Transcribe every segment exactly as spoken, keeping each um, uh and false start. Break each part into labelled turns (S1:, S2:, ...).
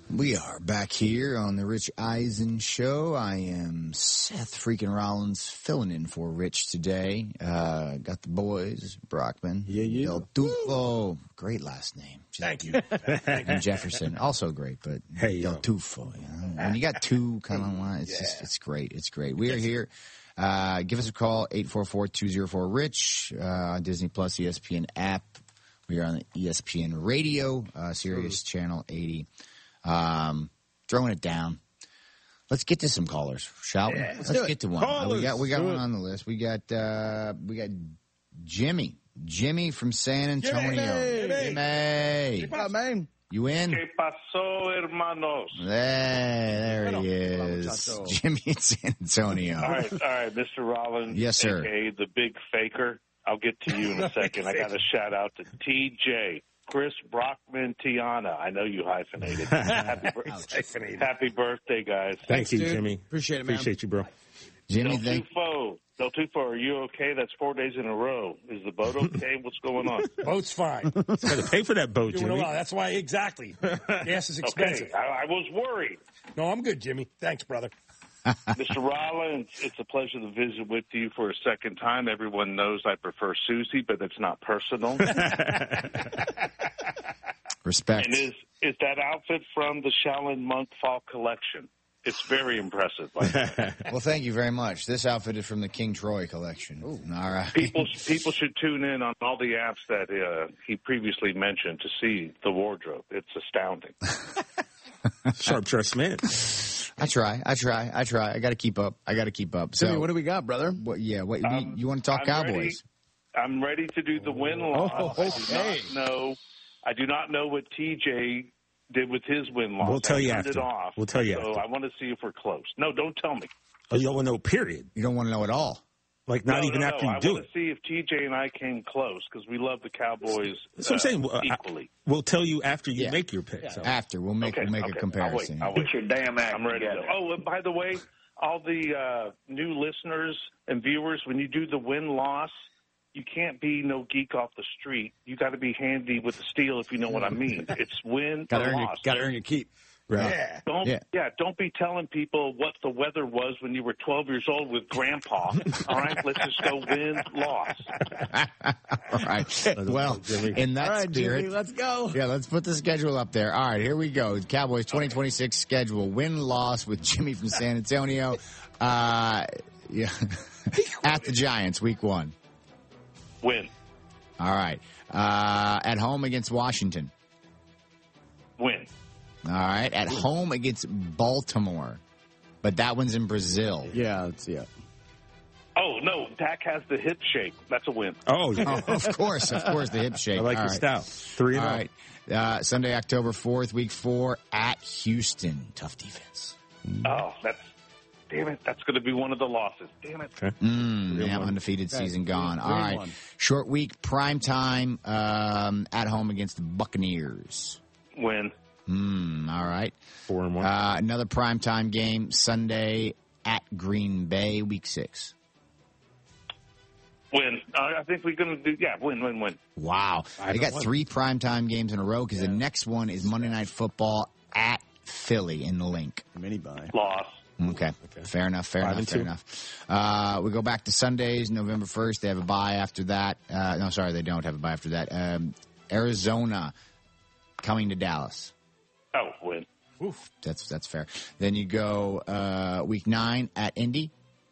S1: We are back here on the Rich Eisen Show. I am Seth freaking Rollins filling in for Rich today. Uh, got the boys, Brockman,
S2: yeah, yeah.
S1: Del Tufo, great last name.
S2: Thank you.
S1: And Jefferson, also great, but
S2: hey,
S1: Del Tufo. You know? When you got two kind of lines, it's
S2: yeah.
S1: just it's great. It's great. We are here. Uh, give us a call, eight four four, two oh four, RICH, uh, Disney Plus, E S P N app. We are on the E S P N Radio, uh, Sirius mm. Channel eighty. Um, throwing it down. Let's get to some callers, shall we?
S2: Yeah,
S1: let's
S2: let's
S1: get to one. Uh, we got we got
S2: do
S1: one
S2: it.
S1: on the list. We got uh, we got Jimmy, Jimmy from San Antonio.
S2: Jimmy,
S1: Jimmy,
S2: Jimmy. Hey, man.
S1: You in?
S3: ¿Qué pasó, hermanos?
S1: There, there he is, Jimmy in San Antonio.
S3: All right, all right, Mister Rollins.
S1: Yes, sir.
S3: A K A the Big Faker. I'll get to you in a second. I got a shout out to T J. Chris Brockman Tiana. I know you hyphenated. Happy, bir- Happy birthday, guys.
S2: Thank you,
S4: dude.
S2: Jimmy.
S4: Appreciate it, man.
S2: Appreciate you, bro.
S1: Jimmy,
S3: Del
S1: thank
S3: Tufo. Del Tufo, are you okay? That's four days in a row. Is the boat okay? What's going on?
S4: Boat's fine.
S2: Got to pay for that boat,
S4: Doing
S2: Jimmy.
S4: well. That's why, exactly. Gas is expensive.
S3: Okay, I, I was worried.
S4: No, I'm good, Jimmy. Thanks, brother.
S3: Mister Rollins, it's a pleasure to visit with you for a second time. Everyone knows I prefer Susie, but it's not personal.
S1: Respect.
S3: And is is that outfit from the Shaolin Monk Fall Collection? It's very impressive. By the way.
S1: Well, thank you very much. This outfit is from the King Troy collection. Ooh. All right.
S3: People people should tune in on all the apps that uh, he previously mentioned to see the wardrobe. It's astounding.
S2: Sharp dressed man.
S1: I try. I try. I try. I got to keep up. I got to keep up. So,
S4: Jimmy, what do we got, brother?
S1: What, yeah. What,
S3: Um,
S1: you want to talk
S3: I'm
S1: Cowboys?
S3: Ready, I'm ready to do the win loss.
S4: Oh, okay.
S3: I do not know. I do not know what T J did with his win loss.
S2: We'll tell
S3: I
S2: you
S3: turned
S2: after.
S3: It off.
S2: We'll tell you
S3: so
S2: after.
S3: I want to see if we're close. No, don't tell me.
S2: Oh, you don't want to know, period.
S1: You don't want to know at all.
S2: Like, not
S3: no,
S2: even
S3: no,
S2: after
S3: no.
S2: you
S3: I
S2: do
S3: want
S2: it.
S3: to see if T J and I came close because we love the Cowboys
S2: That's what I'm
S3: uh,
S2: saying. Uh,
S3: equally.
S2: We'll tell you after you
S1: Yeah.
S2: make your pick. So.
S1: After we'll make
S3: Okay,
S1: we'll make
S3: okay.
S1: a comparison.
S3: I'll wait. I'll wait.
S5: Get your damn act
S3: I'm ready to
S5: together.
S3: go. Oh, and by the way, all the uh, new listeners and viewers, when you do the win-loss, you can't be no geek off the street. You got to be handy with the steel, if you know what I mean. It's win
S4: Got to
S3: or
S4: earn, your-
S3: loss.
S4: gotta earn your keep.
S2: Right.
S4: Yeah.
S3: Don't
S1: Yeah.
S3: yeah. Don't be telling people what the weather was when you were twelve years old with Grandpa. All right, let's just go win loss.
S1: All right. Well, in that
S4: All right,
S1: spirit,
S4: Jimmy, let's go.
S1: yeah, let's put the schedule up there. All right, here we go. Cowboys twenty twenty-six schedule. Win loss with Jimmy from San Antonio. Uh, yeah, at the Giants, week one.
S3: Win,
S1: All right. Uh, at home against Washington.
S3: win,
S1: All right. At home against Baltimore. But that one's in Brazil.
S4: Yeah, let's see it.
S3: Oh no, Dak has the hip shake. That's a win.
S2: Oh, yeah.
S1: Oh, of course, of course, the hip shake.
S2: I like
S1: All
S2: your
S1: right.
S2: style. Three
S1: All
S2: and
S1: right. Uh, Sunday, October fourth, week four, at Houston. Tough defense.
S3: Oh, that's damn it. That's going to be one of the losses. Damn it.
S2: Okay.
S1: Mm, yeah,
S2: one.
S1: undefeated
S4: Okay,
S1: season gone.
S4: three
S1: All
S4: and
S1: right.
S4: one.
S1: Short week, prime time, um, at home against the Buccaneers.
S3: Win,
S1: Mm, all right.
S2: Four and one.
S1: Uh, another prime time game, Sunday at Green Bay, week six.
S3: win. Uh, I think we're going to do. Yeah, win, win, win.
S1: Wow.
S2: Five
S1: They got
S2: and one.
S1: three primetime games in a row because the next one is Monday Night Football at Philly in the link.
S4: Mini buy.
S3: Loss.
S1: Okay. Fair enough. Fair
S2: Five
S1: enough.
S2: and
S1: Fair
S2: two.
S1: enough. Uh, we go back to Sundays, November first. They have a bye after that. Uh, no, sorry, they don't have a bye after that. Um, Arizona coming to Dallas.
S3: Oh, win.
S4: Oof.
S1: That's that's fair. Then you go uh, week nine at Indy.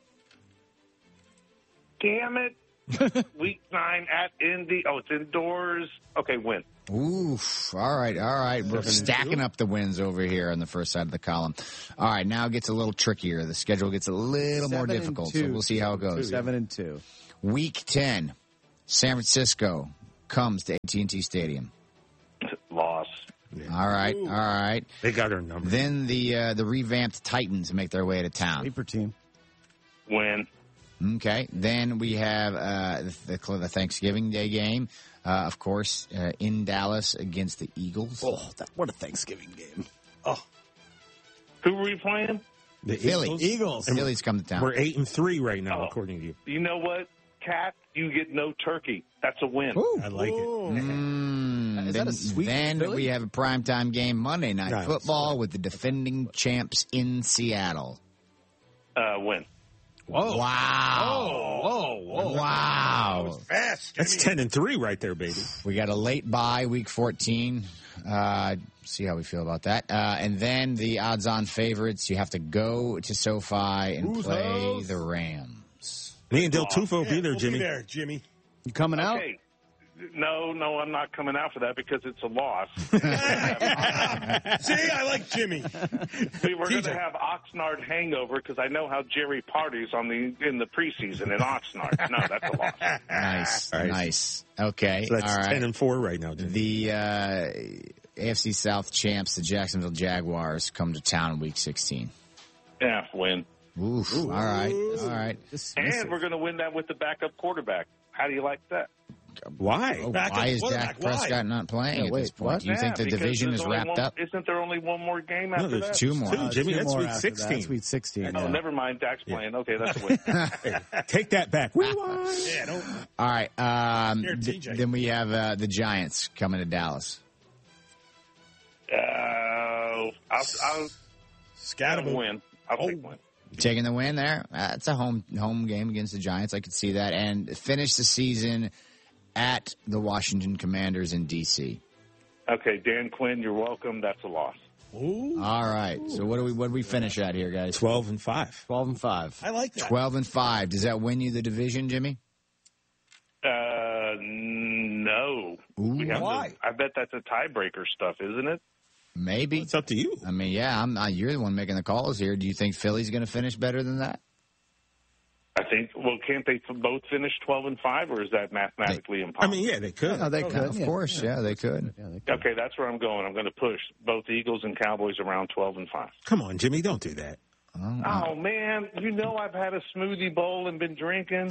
S3: Damn it. Week nine at Indy. Oh, it's indoors. Okay, win.
S1: Oof. All right. All right. We're stacking up the wins over here on the first side of the column. All right. Now it gets a little trickier. The schedule gets a little more
S4: Seven and
S1: difficult. So
S4: two.
S1: we'll see how it goes.
S4: Seven and two.
S1: Week ten, San Francisco comes to A T and T Stadium.
S3: Loss.
S1: All right. All right.
S2: They got our number.
S1: Then the uh, the revamped Titans make their way to town.
S4: Sleeper team.
S3: Win.
S1: Okay. Then we have uh, the, the Thanksgiving Day game, uh, of course, uh, in Dallas against the Eagles.
S4: Oh, that, what a Thanksgiving game. Oh,
S3: Who were we playing?
S2: The
S1: Philly.
S2: Eagles.
S4: Eagles.
S1: Phillies come to town.
S2: We're eight and three right now,
S3: Oh.
S2: according to you.
S3: You know what, Cat? You get no turkey. That's a win.
S4: Ooh.
S2: I like it.
S4: Ooh.
S1: Mm, And
S5: Is
S1: then,
S5: that a sweep,
S1: then
S5: Philly?
S1: we have a primetime game Monday Night
S2: Nice.
S1: Football with the defending champs in Seattle.
S3: Uh, win.
S5: Whoa.
S1: Wow.
S5: Whoa, whoa.
S1: Wow.
S4: Fast.
S2: That's ten and three right there, baby.
S1: We got a late bye, week fourteen. Uh, see how we feel about that. Uh, and then the odds-on favorites, you have to go to SoFi and
S4: Whose
S1: play
S4: house?
S1: the Rams.
S2: Me and Del Tufo will be there,
S4: we'll
S2: Jimmy.
S4: Be there, Jimmy.
S5: You coming out?
S3: Okay. No, no, I'm not coming out for that because it's a loss.
S4: See, I like Jimmy.
S3: We were going to have Oxnard hangover because I know how Jerry parties on the in the preseason in Oxnard. No, that's a loss.
S1: Nice.
S2: All right.
S1: Nice. Okay.
S2: So that's
S1: All right.
S2: ten and four right now, Jimmy.
S1: The uh, A F C South champs, the Jacksonville Jaguars, come to town in week sixteen.
S3: Yeah, win.
S1: Oof. All right. All right.
S3: And we're going to win that with the backup quarterback. How do you like that?
S2: Why?
S1: Oh,
S4: Back
S1: why
S4: up
S1: is
S4: quarterback,
S1: Dak
S4: why?
S1: Prescott not playing
S5: Yeah,
S1: at
S5: wait,
S1: this point?
S5: what?
S1: Do you think
S3: Yeah,
S1: the
S3: because
S1: division
S3: there's
S1: is
S3: only
S1: wrapped
S3: one,
S1: up?
S3: Isn't there only one more game after
S2: No, there's
S3: that?
S1: Two more.
S2: Two, Jimmy.
S5: Two
S2: That's
S5: more
S2: week
S5: after that.
S2: sixteen.
S5: That's week sixteen.
S3: Oh,
S5: yeah.
S3: never mind. Dak's playing. Okay, that's a win.
S2: Hey, take that back. We won.
S4: Yeah, don't.
S1: All right. Um,
S4: Here,
S1: th-
S4: T J.
S1: then we have uh, the Giants coming to Dallas.
S3: Uh, I'll, I'll,
S4: Scattable.
S3: I'll win. I'll
S4: Oh.
S3: take one.
S1: Taking the win there. Uh, it's a home home game against the Giants. I could see that. And finish the season at the Washington Commanders in D C.
S3: Okay, Dan Quinn, you're welcome. That's a loss.
S4: Ooh,
S1: All right. So what do we what do we finish at here, guys?
S2: Twelve and five.
S5: Twelve and five.
S4: I like that.
S1: Twelve and five. Does that win you the division, Jimmy?
S3: Uh, no.
S1: Ooh,
S3: We have
S4: why?
S3: To, I bet that's a tiebreaker stuff, isn't it?
S1: maybe.
S2: It's up to you.
S1: I mean, yeah. I'm. Uh, you're the one making the calls here. Do you think Philly's going to finish better than that?
S3: I think. Well, can't they f- both finish twelve and five, or is that mathematically
S2: I
S3: impossible?
S2: mean, yeah, they could.
S5: No, they could.
S1: Of
S5: yeah.
S1: course, yeah, they could.
S5: Yeah, they could.
S3: Okay, that's where I'm going. I'm going to push both Eagles and Cowboys around twelve and five.
S2: Come on, Jimmy, don't do that.
S3: Oh man, you know I've had a smoothie bowl and been drinking.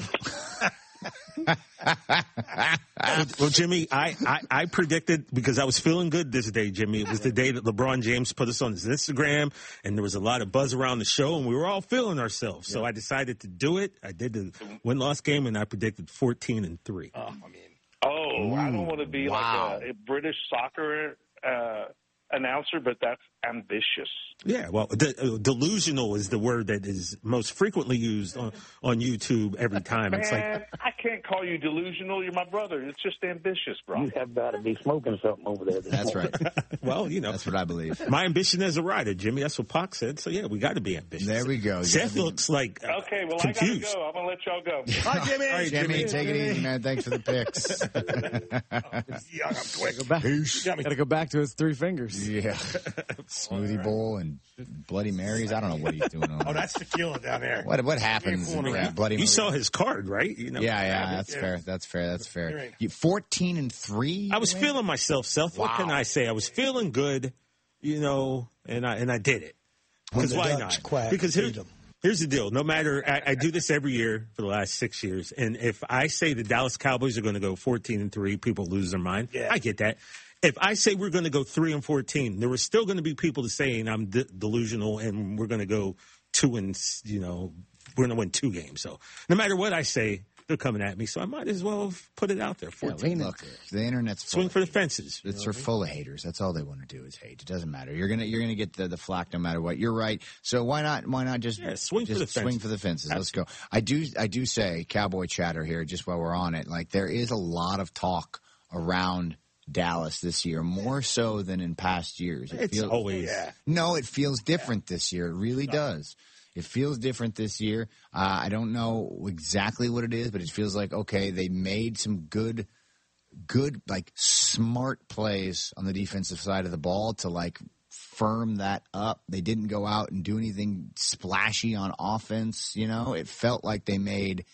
S2: Well, well, Jimmy, I, I, I predicted because I was feeling good this day, Jimmy. It was the day that LeBron James put us on his Instagram, and there was a lot of buzz around the show, and we were all feeling ourselves. So I decided to do it. I did the win-loss game, and I predicted fourteen and three.
S4: Oh, I mean,
S3: Oh, I don't want to be
S1: wow.
S3: like a, a British soccer uh, announcer, but that's ambitious.
S2: Yeah, well, de- uh, delusional is the word that is most frequently used on, on YouTube every time. It's like,
S3: Man, I can't call you delusional. You're my brother. It's just ambitious, bro.
S6: You have got to be smoking something over there. This
S1: That's
S6: morning.
S1: right.
S2: well, you know,
S1: That's what I believe.
S2: my ambition as a writer, Jimmy. That's what Pac said. So, yeah, we got to be ambitious.
S1: There we go.
S2: Seth looks like uh,
S3: Okay, well,
S2: confused.
S3: I got to go. I'm going to let y'all go.
S4: hi, Jimmy.
S2: All right,
S1: Jimmy, take it easy, man. Thanks for the picks.
S4: Yeah, I'm quick.
S5: Go back.
S4: Got me.
S5: Got to go back to his three fingers.
S1: Yeah. Smoothie bowl and Bloody Marys. I don't know what he's doing. On
S4: Oh, that's tequila down there.
S1: what what happens
S4: You're fooling
S1: around
S4: me.
S1: Bloody
S2: You
S1: Mary?
S2: saw his card, right? You know,
S1: Yeah, yeah, that's
S4: Yeah.
S1: fair. That's fair. That's
S4: You're
S1: fair.
S4: right.
S1: You, Fourteen and three.
S2: I was
S1: man?
S2: feeling myself, Seth. What
S1: Wow.
S2: can I say? I was feeling good, you know, and I and I did it. Because
S4: the
S2: why
S4: Dutch
S2: not?
S4: quack,
S2: Because here,
S4: beat 'em.
S2: here's the deal. No matter, I, I do this every year for the last six years, and if I say the Dallas Cowboys are going to go fourteen and three, people lose their mind.
S4: Yeah.
S2: I get that. If I say we're going to go three and fourteen, there are still going to be people saying I'm de- delusional, and we're going to go two and you know we're going to win two games. So no matter what I say, they're coming at me. So I might as well put it out there. fourteen.
S1: Look, the internet's full
S2: Swing
S1: of
S2: for the fences.
S1: It's are full of haters. That's all they want to do is hate. It doesn't matter. You're gonna you're gonna get the, the flack no matter what. You're right. So why not why not just
S2: Yeah, swing for
S1: just
S2: the
S1: swing
S2: fences.
S1: for the fences? Let's go. I do I do say cowboy chatter here just while we're on it. Like there is a lot of talk around Dallas this year, more so than in past years. It
S2: It's
S1: feels-
S2: always.
S4: Yeah.
S1: no, it feels different this year. It really does. It feels different this year. Uh, I don't know exactly what it is, but it feels like, okay, they made some good, good, like smart plays on the defensive side of the ball to like firm that up. They didn't go out and do anything splashy on offense. You know, it felt like they made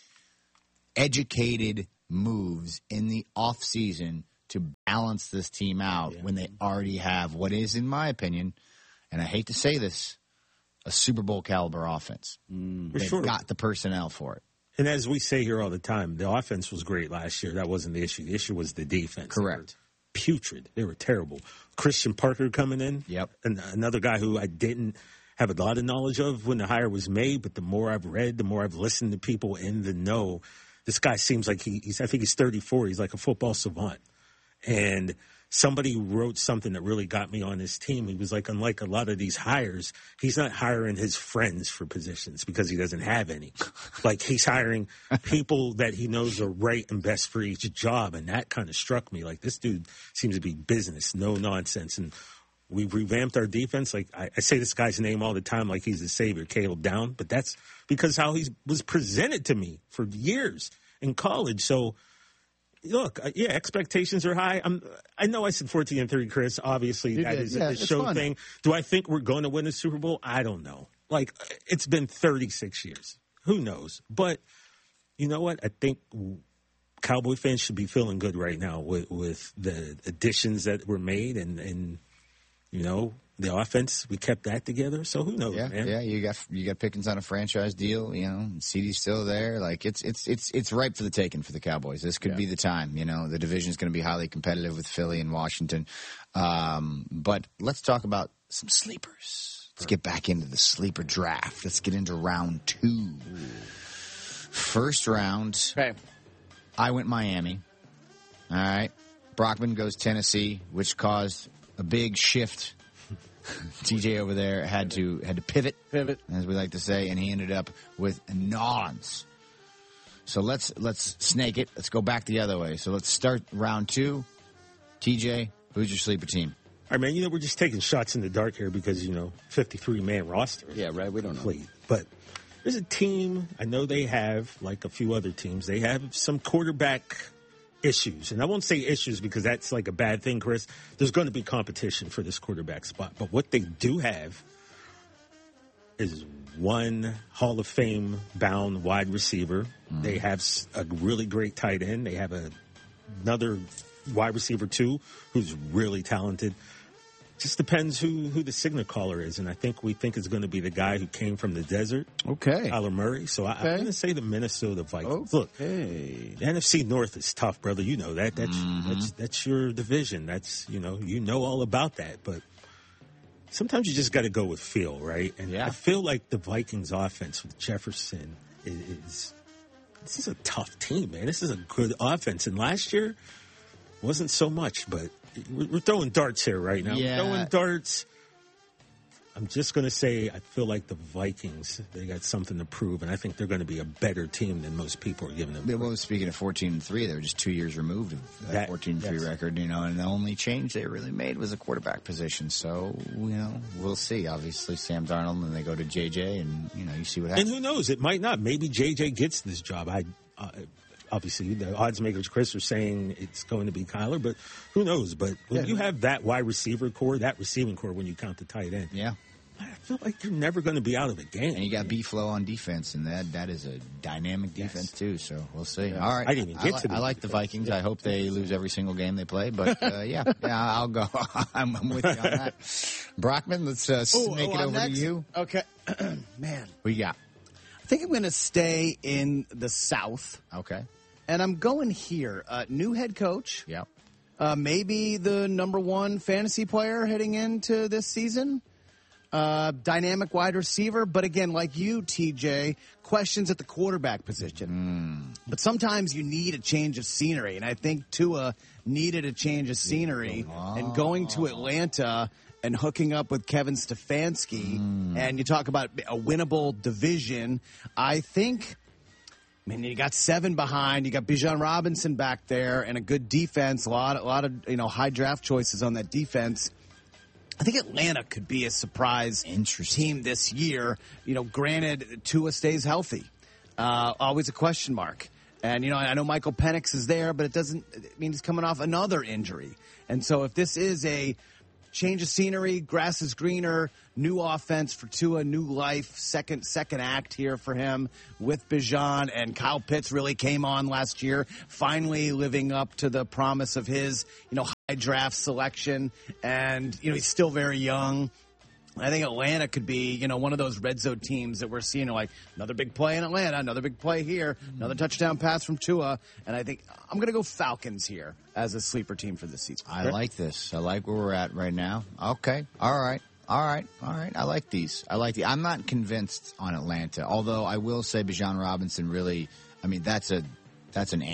S1: educated moves in the off season to balance this team out when they already have what is, in my opinion, and I hate to say this, a Super Bowl caliber offense.
S2: For
S1: They've
S2: sure.
S1: got the personnel for it.
S2: And as we say here all the time, the offense was great last year. That wasn't the issue. The issue was the defense. They
S1: Correct.
S2: were putrid. They were terrible. Christian Parker coming in.
S1: Yep.
S2: And another guy who I didn't have a lot of knowledge of when the hire was made, but the more I've read, the more I've listened to people in the know, this guy seems like he, he's, I think he's thirty-four. He's like a football savant. And somebody wrote something that really got me on his team. He was like, unlike a lot of these hires, he's not hiring his friends for positions because he doesn't have any. Like, he's hiring people that he knows are right and best for each job. And that kind of struck me. Like, this dude seems to be business, no nonsense. And we've revamped our defense. Like, I, I say this guy's name all the time like he's the savior, Caleb Down. But that's because how he was presented to me for years in college. So, look, uh, yeah, expectations are high. I'm, I know I said fourteen and three, Chris. Obviously,
S5: You
S2: that
S5: did.
S2: is
S5: Yeah,
S2: a
S5: it's
S2: show
S5: fun.
S2: thing. Do I think we're going to win the Super Bowl? I don't know. Like, it's been thirty-six years. Who knows? But you know what? I think Cowboy fans should be feeling good right now with, with the additions that were made and, and, you know, the offense. We kept that together. So who knows,
S1: Yeah,
S2: man?
S1: yeah, you got you got Pickens on a franchise deal. You know, C D's still there. Like it's it's it's it's ripe for the taking for the Cowboys. This could
S5: Yeah.
S1: be the time. You know, the division is going to be highly competitive with Philly and Washington. Um, but let's talk about some sleepers. Let's get back into the sleeper draft. Let's get into round two. First round,
S5: Okay.
S1: I went Miami. All right, Brockman goes Tennessee, which caused a big shift. T J over there had to had to pivot,
S5: Pivot.
S1: as we like to say, and he ended up with Nolans. So let's let's snake it. Let's go back the other way. So let's start round two. T J, who's your sleeper team?
S2: All right, man, you know, we're just taking shots in the dark here because, you know, fifty-three man roster.
S5: Yeah, right. We don't know.
S2: Complete. But there's a team, I know they have, like a few other teams, they have some quarterback issues. And I won't say issues because that's like a bad thing, Chris. There's going to be competition for this quarterback spot. But what they do have is one Hall of Fame bound wide receiver. Mm. They have a really great tight end. They have a, another wide receiver, too, who's really talented. Just depends who, who the signal caller is. And I think we think it's going to be the guy who came from the desert,
S5: Okay.
S2: Kyler Murray. So I,
S5: Okay.
S2: I'm going to say the Minnesota Vikings. Look,
S5: Hey.
S2: the N F C North is tough, brother. You know that. That's
S1: Mm-hmm.
S2: that's that's your division. That's you know you know all about that. But sometimes you just got to go with feel, right? And
S1: Yeah.
S2: I feel like the Vikings offense with Jefferson is, is this is a tough team, man. This is a good offense. And last year wasn't so much, but we're, we're throwing darts here right now.
S1: Yeah.
S2: We're throwing darts. I'm just going to say I feel like the Vikings, they got something to prove, and I think they're going to be a better team than most people are giving them.
S1: Yeah, well, speaking of fourteen and three, they were just two years removed of that
S2: That-
S1: fourteen and three
S2: yes.
S1: record, you know, and the only change they really made was a quarterback position. So, you know, we'll see. Obviously, Sam Darnold, and they go to J J, and, you know, you see what
S2: And
S1: happens.
S2: who knows? It might not. Maybe J J gets this job. I uh, obviously the odds makers, Chris, are saying it's going to be Kyler, but who knows? But when
S5: Yeah.
S2: you have that wide receiver core, that receiving core, when you count the tight end,
S1: Yeah.
S2: I feel like you're never going to be out of a game.
S1: And you got B-Flow on defense, and that that is a dynamic defense, too. So, we'll see. All right.
S2: I didn't even get
S1: li-
S2: to the
S1: I like the Vikings. I hope they lose every single game they play, but, uh, yeah, yeah, I'll go. I'm, I'm with you on that. Brockman, let's uh,
S5: Oh,
S1: snake
S5: oh,
S1: it
S5: I'm
S1: over
S5: next?
S1: to you.
S5: Okay. Man.
S1: What you got?
S5: I think I'm going to stay in the South,
S1: Okay.
S5: and I'm going here. Uh, new head coach.
S1: Yep.
S5: Uh, maybe the number one fantasy player heading into this season. Uh, dynamic wide receiver, but again, like you, T J, questions at the quarterback position. But sometimes you need a change of scenery, and I think Tua needed a change of scenery. And going to Atlanta and hooking up with Kevin Stefanski, and you talk about a winnable division, I think. I mean, you got seven behind. You got Bijan Robinson back there, and a good defense. A lot, a lot of you know high draft choices on that defense. I think Atlanta could be a surprise team this year. You know, granted, Tua stays healthy. Uh, always a question mark. And, you know, I know Michael Penix is there, but it doesn't it mean he's coming off another injury. And so if this is a change of scenery, grass is greener, new offense for Tua, new life, second second act here for him with Bijan, and Kyle Pitts really came on last year, finally living up to the promise of his, you know, high draft selection, and, you know, he's still very young. I think Atlanta could be, you know, one of those red zone teams that we're seeing, like another big play in Atlanta, another big play here, another touchdown pass from Tua, and I think I'm going to go Falcons here as a sleeper team for this season.
S1: I like this. I like where we're at right now. Okay. All right. All right. All right. I like these. I like the. I'm not convinced on Atlanta, although I will say Bijan Robinson really, I mean, that's a, that's an animal.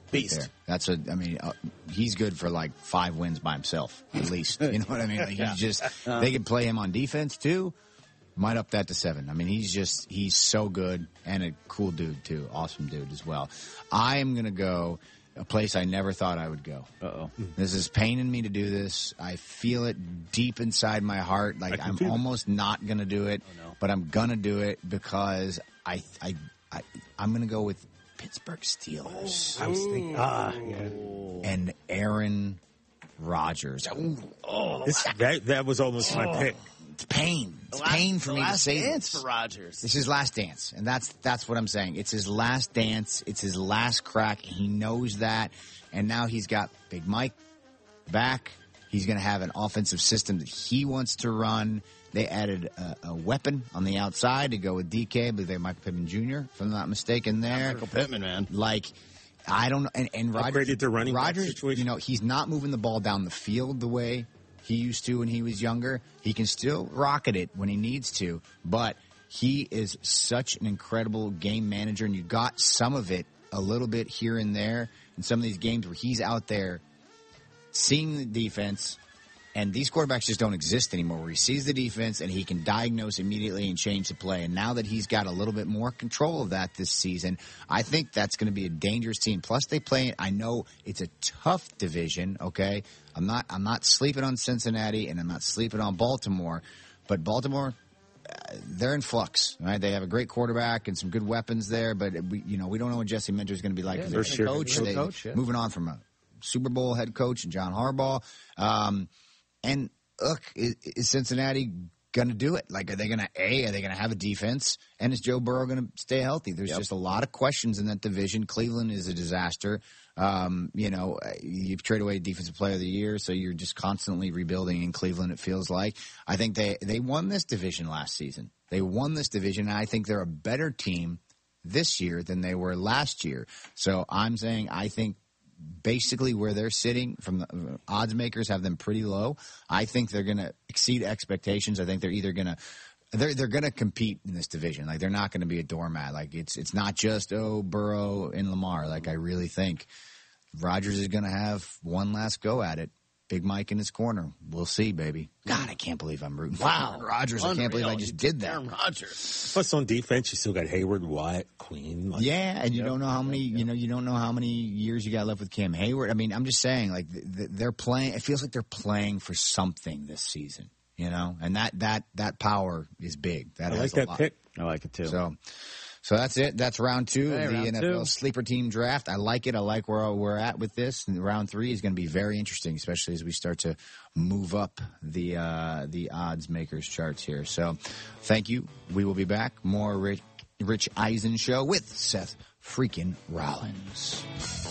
S5: Beast.
S1: There. That's a. I mean, uh, he's good for like five wins by himself at least. You know what I mean? Like
S5: Yeah.
S1: he's just.
S5: Uh,
S1: they could play him on defense too. Might up that to seven. I mean, he's just he's so good and a cool dude too. Awesome dude as well. I am gonna go a place I never thought I would go.
S5: Uh-oh.
S1: This is paining me to do this. I feel it deep inside my heart. Like I'm almost not gonna do it,
S5: Oh, no.
S1: but I'm gonna do it because I I, I I'm gonna go with Pittsburgh Steelers.
S2: I was thinking, ah, yeah.
S1: And Aaron Rodgers. Oh,
S2: This, that, that was almost my pick.
S1: it's pain. It's
S5: Last-
S1: pain for
S5: the
S1: me to
S5: last
S1: say
S5: dance
S1: this.
S5: for Rodgers.
S1: It's his last dance, and that's that's what I'm saying. It's his last dance. It's his last crack. He knows that, and now he's got Big Mike back. He's going to have an offensive system that he wants to run. They added a, a weapon on the outside to go with D K. I believe they Michael Pittman Junior, if I'm not mistaken. There,
S5: Michael Pittman, man.
S1: like. I don't know. And, and Rodgers,
S2: Upgraded to running back
S1: Rodgers,
S2: situation.
S1: you know, he's not moving the ball down the field the way he used to when he was younger. He can still rocket it when he needs to, but he is such an incredible game manager, and you got some of it a little bit here and there in some of these games where he's out there seeing the defense. And these quarterbacks just don't exist anymore, where he sees the defense and he can diagnose immediately and change the play. And now that he's got a little bit more control of that this season, I think that's going to be a dangerous team. Plus, they play. I know it's a tough division. Okay, I'm not. I'm not sleeping on Cincinnati, and I'm not sleeping on Baltimore. But Baltimore, uh, they're in flux. Right? They have a great quarterback and some good weapons there. But we, you know, we don't know what Jesse Minter is going to be like.
S5: Yeah,
S1: as a
S2: for sure.
S1: coach.
S5: Good
S1: They-
S5: coach, yeah.
S1: Moving on from a Super Bowl head coach and John Harbaugh. Um, And look, is, is Cincinnati going to do it? Like, are they going to A? Are they going to have a defense? And is Joe Burrow going to stay healthy? There's
S5: Yep.
S1: just a lot of questions in that division. Cleveland is a disaster. Um, you know, you've traded away Defensive Player of the Year, so you're just constantly rebuilding in Cleveland. It feels like. I think they they won this division last season. They won this division, and I think they're a better team this year than they were last year. So I'm saying I think. Basically, where they're sitting from the uh, odds makers have them pretty low. I think they're going to exceed expectations. I think they're either going to they're they're going to compete in this division. Like they're not going to be a doormat. Like it's it's not just oh Burrow and Lamar. Like I really think Rodgers is going to have one last go at it. Big Mike in his corner. We'll see, baby. God, I can't believe I'm rooting
S5: Wow.
S1: for Rodgers. I can't believe I just did that.
S5: Aaron Rodgers.
S2: Plus, on defense, you still got Hayward, Wyatt, Queen. Like,
S1: Yeah, and you don't know how many you know you don't know how many years you got left with Cam Hayward. I mean, I'm just saying, like th- th- they're playing. It feels like they're playing for something this season, you know, and that that that power is big. That
S2: I
S1: has
S2: like
S1: a
S2: that
S1: lot.
S2: pick.
S5: I like it too.
S1: So, so that's it. That's round two
S5: Hey,
S1: of the
S5: round
S1: N F L
S5: two.
S1: sleeper team draft. I like it. I like where we're at with this. And round three is going to be very interesting, especially as we start to move up the uh, the odds makers charts here. So, thank you. We will be back. More Rich, Rich Eisen show with Seth freaking Rollins.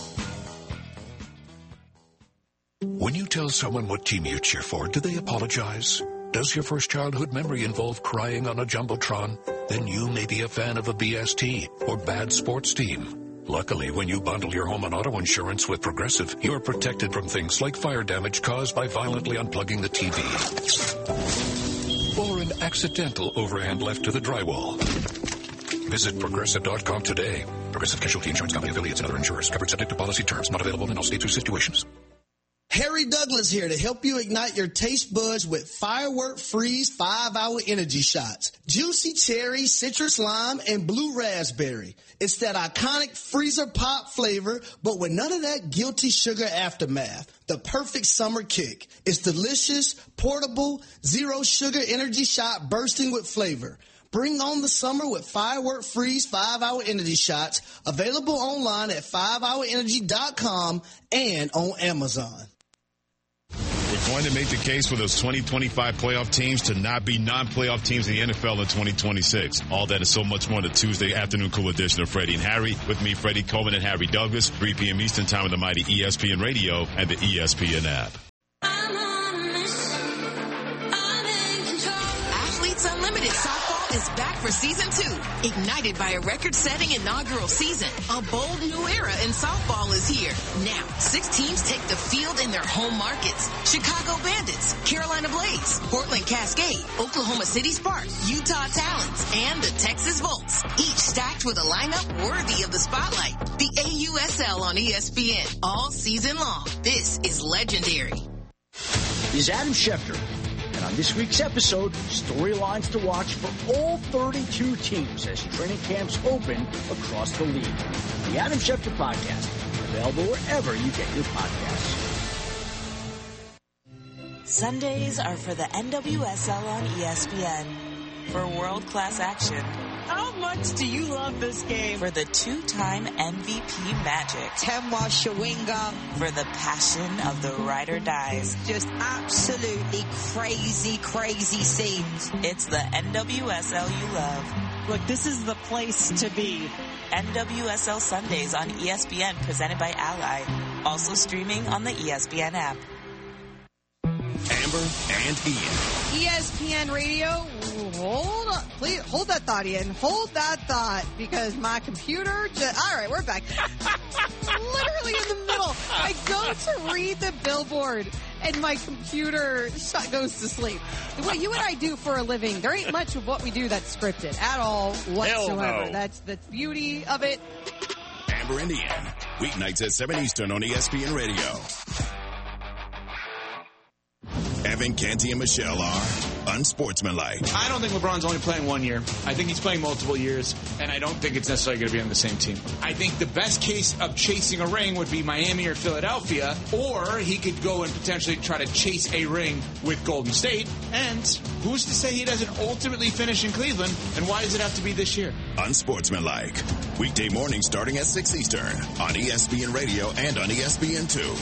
S7: When you tell someone what team you cheer for, do they apologize? Does your first childhood memory involve crying on a Jumbotron? Then you may be a fan of a B S T or bad sports team. Luckily, when you bundle your home and auto insurance with Progressive, you're protected from things like fire damage caused by violently unplugging the T V. Or an accidental overhand left to the drywall. Visit Progressive dot com today. Progressive Casualty Insurance Company affiliates and other insurers. Covered subject to policy terms. Not available in all states or situations.
S8: Harry Douglas here to help you ignite your taste buds with Firework Freeze five hour Energy Shots. Juicy cherry, citrus lime, and blue raspberry. It's that iconic freezer pop flavor, but with none of that guilty sugar aftermath. The perfect summer kick. It's delicious, portable, zero sugar energy shot bursting with flavor. Bring on the summer with Firework Freeze five hour Energy Shots. Available online at five hour energy dot com and on Amazon.
S9: We're going to make the case for those twenty twenty-five playoff teams to not be non-playoff teams in the N F L in twenty twenty-six. All that and so much more in the Tuesday afternoon cool edition of Freddie and Harry. With me, Freddie Coleman and Harry Douglas, three p.m. Eastern time on the mighty E S P N Radio and the E S P N app.
S10: Athletes Unlimited Softball is back for season two. Ignited by a record-setting inaugural season, a bold new era in softball is here. Now, six teams take the field in their home markets. Chicago Bandits, Carolina Blaze, Portland and Cascade, Oklahoma City Sparks, Utah Talons, and the Texas Volts, each stacked with a lineup worthy of the spotlight. The A U S L on E S P N all season long. This is legendary.
S11: This is Adam Schefter, and on this week's episode, storylines to watch for all thirty-two teams as training camps open across the league. The Adam Schefter Podcast, available wherever you get your podcasts.
S12: Sundays are for the N W S L on E S P N. For world-class action.
S13: How much do you love this game?
S12: For the two-time M V P magic.
S13: Temwa Shawinga.
S12: For the passion of the ride or dies.
S13: Just absolutely crazy, crazy scenes.
S12: It's the N W S L you love.
S13: Look, this is the place to be.
S12: N W S L Sundays on E S P N, presented by Ally. Also streaming on the E S P N app.
S14: Amber and Ian.
S15: E S P N Radio, hold on, please, hold that thought, Ian. Hold that thought, because my computer just, all right, we're back. Literally in the middle. I go to read the billboard, and my computer goes to sleep. What you and I do for a living, there ain't much of what we do that's scripted at all whatsoever.
S14: Hell no.
S15: That's the beauty of it.
S14: Amber and Ian, weeknights at seven Eastern on E S P N Radio. Evan, Canty, and Michelle are unsportsmanlike.
S16: I don't think LeBron's only playing one year. I think he's playing multiple years, and I don't think it's necessarily going to be on the same team. I think the best case of chasing a ring would be Miami or Philadelphia, or he could go and potentially try to chase a ring with Golden State. And who's to say he doesn't ultimately finish in Cleveland, and why does it have to be this year?
S14: Unsportsmanlike. Weekday mornings starting at six Eastern on E S P N Radio and on E S P N two.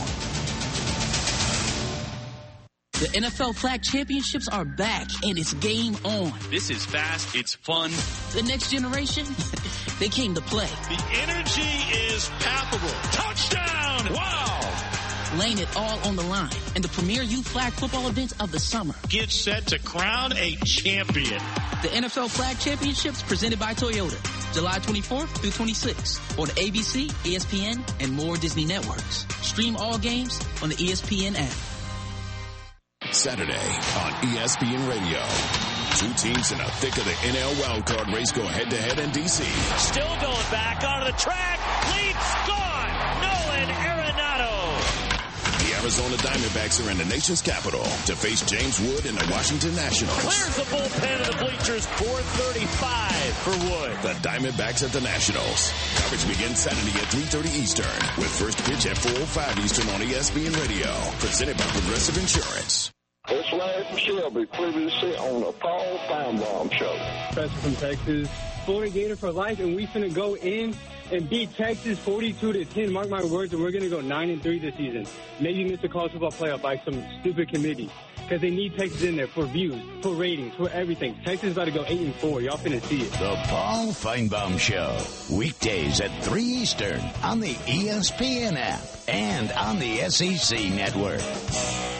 S17: The N F L Flag Championships are back, and it's game on.
S18: This is fast. It's fun.
S17: The next generation, they came to play.
S18: The energy is palpable. Touchdown! Wow!
S17: Laying it all on the line in the premier youth flag football event of the summer.
S18: Get set to crown a champion.
S17: The N F L Flag Championships presented by Toyota. July twenty-fourth through twenty-sixth on A B C, E S P N, and more Disney networks. Stream all games on the E S P N app.
S14: Saturday on E S P N Radio. Two teams in the thick of the N L wildcard race go head-to-head in D C.
S18: Still going back onto the track. Leaps gone. Nolan Arenado.
S14: The Arizona Diamondbacks are in the nation's capital to face James Wood and the Washington Nationals.
S18: Clears the bullpen of the bleachers. four thirty-five for Wood.
S14: The Diamondbacks at the Nationals. Coverage begins Saturday at three thirty Eastern with first pitch at four oh five Eastern on E S P N Radio. Presented by Progressive Insurance.
S19: It's Larry from Shelby, previously on the Paul Feinbaum Show.
S20: Preston from Texas, Florida Gator for life, and we finna go in and beat Texas forty-two to ten. Mark my words, and we're gonna go nine and three this season. Maybe miss the college football playoff by some stupid committee because they need Texas in there for views, for ratings, for everything. Texas is about to go eight and four. Y'all finna see it.
S21: The Paul Feinbaum Show, weekdays at three Eastern on the E S P N app and on the S E C network.